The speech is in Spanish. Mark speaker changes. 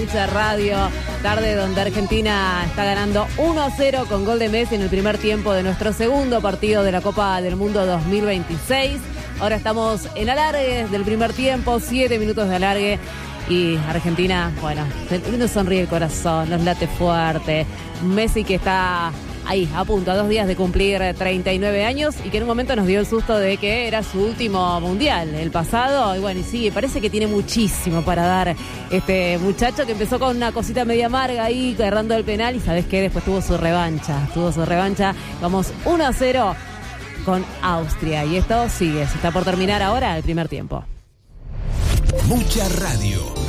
Speaker 1: Mucha Radio, tarde donde Argentina está ganando 1-0 con gol de Messi en el primer tiempo de nuestro segundo partido de la Copa del Mundo 2026. Ahora estamos en alargue del primer tiempo, 7 minutos de alargue. Y Argentina, bueno, nos sonríe el corazón, nos late fuerte. Messi que está ahí, a punto, a 2 días de cumplir 39 años y que en un momento nos dio el susto de que era su último mundial, el pasado. Y bueno, y sí, parece que tiene muchísimo para dar este muchacho que empezó con una cosita media amarga ahí, errando el penal. Y ¿sabes qué? Después tuvo su revancha. Vamos 1-0 con Austria. Y esto sigue, se está por terminar ahora el primer tiempo.
Speaker 2: Mucha Radio.